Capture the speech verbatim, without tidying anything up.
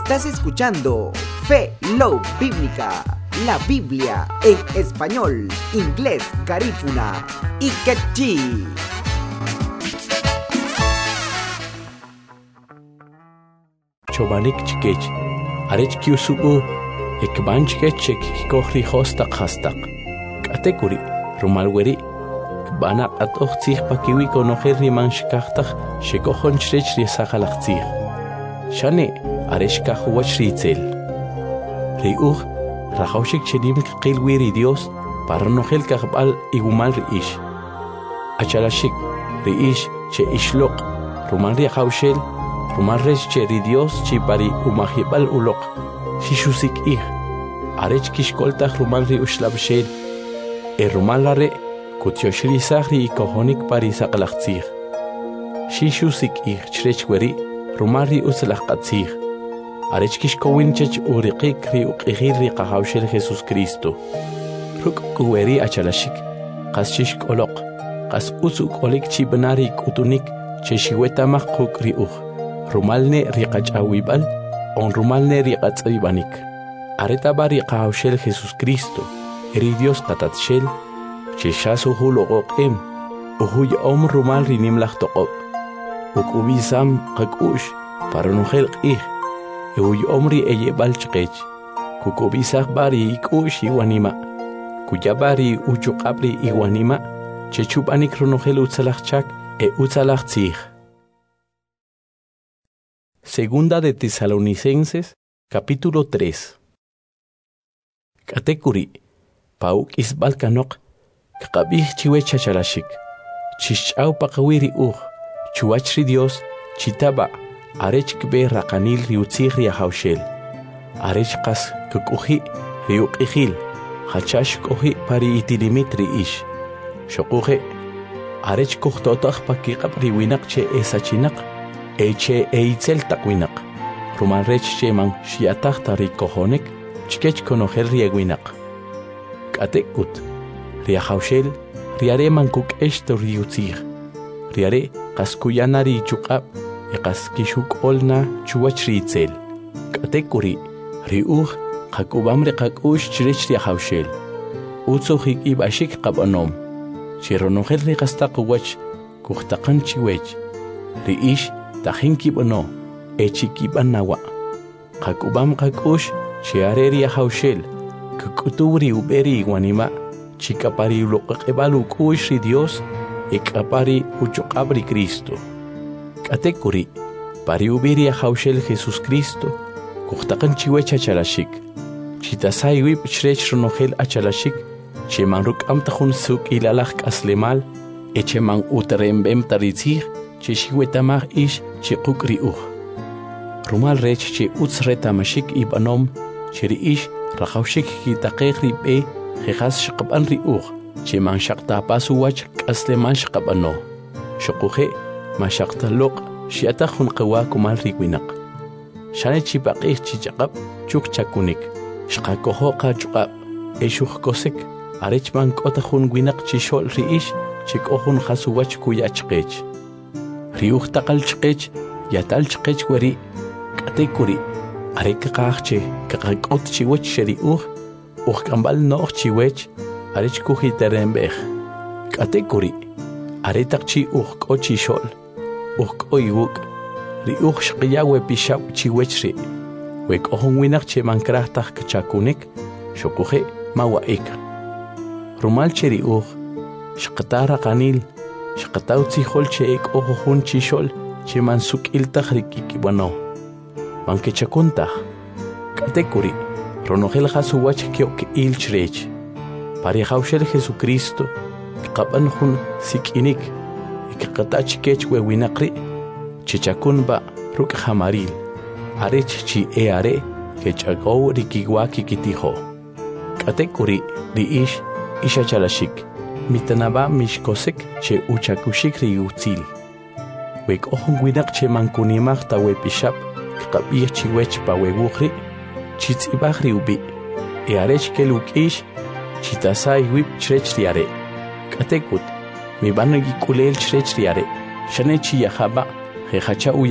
Estás escuchando Fe Love Bíblica, la Biblia en español, inglés, garífuna y quechí. Chobanik chikech, arech kiusubu, ekban chikech kikohri hostak hastak. Katekuri, rumalweri, kbana atoch tzich pakiwi konoher riman shikachtak, shekohon chrech riesachalach tzich. Shane, arech kahuach ritzel. Riuch, rachaushik chedim kilwiri Dios, para nohel kahbal igumal riish. Achalashik, riish, che ishlok, rumal riachaushel, rumal rech che ri Dios, chi pari umahibal ulok, shishusik ih. Arech kishkoltach rumal ri ushlabshel, e rumal lare, kutyoshri sahri ikohonik pari sakalachtzich. Shishusik ih, chrechweri, rumari uslach qatzich arech kishkowinchech uriqik ri uqihir ri qahawshel Jesus Cristo ruk kuweri achalashik qas shishkoloq qas usuk olik chibnari kutunik cheshiwetamaq quk ri uj rumalne ri qachawibal on rumalne ri qatzaibanik areta bari qahawshel Jesus Cristo eri Dios qatatshel cheshasu huloqoqem uhuy om rumal ri nimlach toqob ukubisam qakush para nohel qih e uy omri eye balchqech kukubisah bari ikush iwanima kuyabari uchuqabri iwanima chechubanik ronohel utzalachchak e utzalachtzich. Segunda de Tesalonicenses capítulo tres. Katekuri pauk isbalkanok kaqabih chiwe chachalashik chishchau paqawiri uj chuachri Dios chitaba arech kbe raqanil riutzih riahaushel arech qas kukuhi riuqihil hachash kohi pari itilimit riish shokuhe arech kuhtotah pakiqab riwinaq che esachinak eche eitzel taqwinaq ruman rech che man shiatah tarikohonek chkech konohel riegwinaq katekut riahaushel riare man kuk esto riutzih riare qaskuyanari chuqab iqas kishuk olna chuwachritzel katekuri riuj qakubamri qakush chrech riahaushel utsuhik ibashik qabanom chironohel riqastaq wach kuhtaqan chiwech riish tahinki bono echikibanawa qakubam qakush chiare riahaushel kukuturi uberi wanima chikapari uloqebalu kush ri Dios ekapari uchuqabri Cristo katekuri pari ubiri ahaushel Jesus Cristo kuhtaqan chiwech achalashik chitasai wib chrech ronohel achalashik cheman rukam tahun suk ilalach kaslemal echeman utrembem taritzih cheshiwetamah ish chiqukri uj rumal rech che utzretamashik ibanom cheri ish rahaushik kitaqeh ribe jejas shqaban ri uj cheman shaqtapasu wach kasleman shqabano shoquhe mashaqtaloq shiatahun qawa kumal riwinaq shane chipaqih chichaqab chukchakunik shqakoho qachuqab eshuh kosek arechman qotahun winaq chishol riish chikohun khasuwach kuyachqech riuh taqalchqech yatalchqech weri katekuri arek qahche qaqot chiwach sheriuh uj kambal noq chiwech arech kuhiterembej katekuri aretaqchi uj k'ochishol uj k'oywuk riuj shqiyawe pishab chiwechri wek'ojon winaq cheman krajtaj kchakunik shokuje mawa'ik rumal cheriuj shqatara qanil shqataw tzijol che ek'ojojun chishol cheman suk'iltaj rikikibano manke chakuntaj katekuri ronohel jasuwach kyo'k ilchrech parihawshel Jesucristo qaban jun sik'inik ikqatach kech wewinaqri chichakunba ruk hamaril arech chi eare kechaqow rikiwaki kitijo katekuri riish ishachalashik mitanaba mishkosek che uchakushik riutzil wek ohun winaq che mankunimaj tawepishap qabih chiwech pawewukhri chitzibaj riubi earech keluk'ish chitasay wib chrech riare katekut mi banagi kulel chrech riare shane chi yahaba jejacha